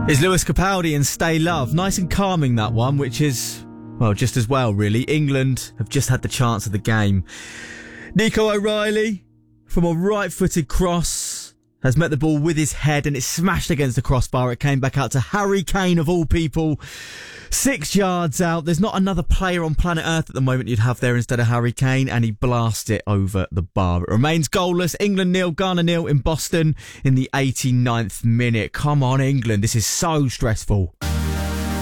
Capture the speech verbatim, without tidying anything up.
Is Lewis Capaldi and Stay Love. Nice and calming, that one, which is, well, just as well, really. England have just had the chance of the game. Nico O'Reilly, from a right-footed cross, has met the ball with his head and it smashed against the crossbar. It came back out to Harry Kane, of all people. Six yards out. There's not another player on planet Earth at the moment you'd have there instead of Harry Kane, and he blasted it over the bar. It remains goalless. England nil, Ghana nil in Boston in the eighty-ninth minute. Come on, England. This is so stressful.